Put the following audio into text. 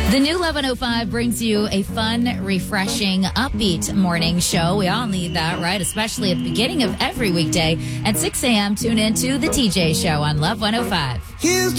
The new Love 105 brings you a fun, refreshing, upbeat morning show. We all need that, right? Especially at the beginning of every weekday at 6 a.m. Tune in to The TJ Show on Love 105. Here's